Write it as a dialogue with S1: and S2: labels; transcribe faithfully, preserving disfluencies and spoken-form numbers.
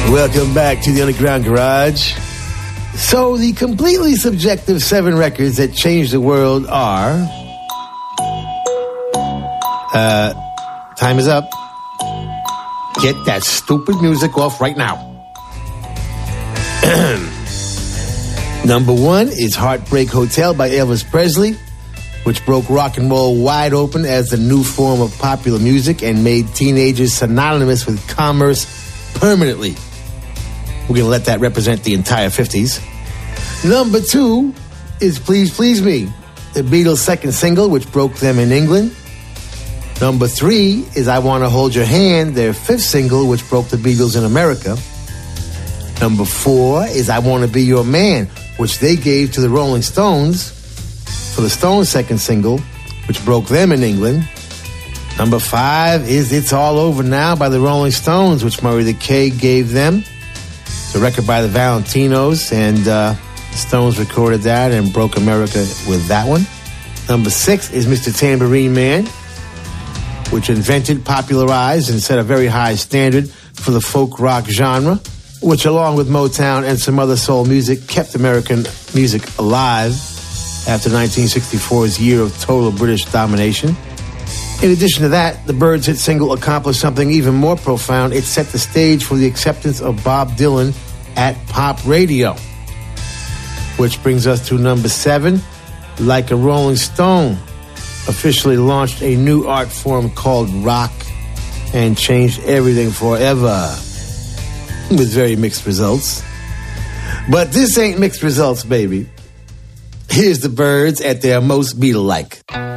S1: Welcome back to the Underground Garage. So, the completely subjective seven records that changed the world are... Uh, time is up. Get that stupid music off right now. Number one is Heartbreak Hotel by Elvis Presley, which broke rock and roll wide open as the new form of popular music and made teenagers synonymous with commerce permanently. We're going to let that represent the entire fifties. Number two is Please Please Me, the Beatles' second single, which broke them in England. Number three is I Want to Hold Your Hand, their fifth single, which broke the Beatles in America. Number four is I Want to Be Your Man, which they gave to the Rolling Stones for the Stones' second single, which broke them in England. Number five is It's All Over Now by the Rolling Stones, which Murray the K gave them. It's a record by the Valentinos, and uh, the Stones recorded that and broke America with that one. Number six is Mister Tambourine Man, which invented, popularized, and set a very high standard for the folk rock genre, which, along with Motown and some other soul music, kept American music alive after nineteen sixty-four's year of total British domination. In addition to that, the Byrds' hit single accomplished something even more profound. It set the stage for the acceptance of Bob Dylan at pop radio. Which brings us to number seven, Like a Rolling Stone officially launched a new art form called rock and changed everything forever, with very mixed results. But this ain't mixed results, baby. Here's the Byrds at their most Beatle-like.